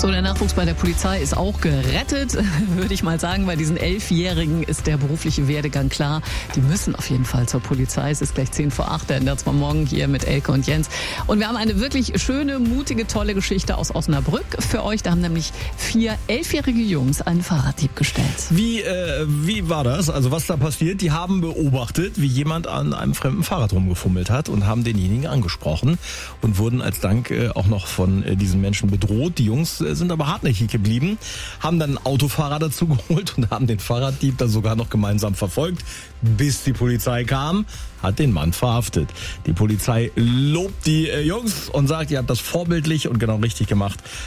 So, der Nachwuchs bei der Polizei ist auch gerettet, würde ich mal sagen. Bei diesen 11-Jährigen ist der berufliche Werdegang klar. Die müssen auf jeden Fall zur Polizei. Es ist gleich 7:50, der ändert es mal morgen hier mit Elke und Jens. Und wir haben eine wirklich schöne, mutige, tolle Geschichte aus Osnabrück für euch. Da haben nämlich 4 11-jährige Jungs einen Fahrraddieb gestellt. Wie war das? Also was da passiert? Die haben beobachtet, wie jemand an einem fremden Fahrrad rumgefummelt hat und haben denjenigen angesprochen und wurden als Dank auch noch von diesen Menschen bedroht. Die Jungs sind aber hartnäckig geblieben, haben dann einen Autofahrer dazu geholt und haben den Fahrraddieb dann sogar noch gemeinsam verfolgt, bis die Polizei kam, hat den Mann verhaftet. Die Polizei lobt die Jungs und sagt, ihr habt das vorbildlich und genau richtig gemacht.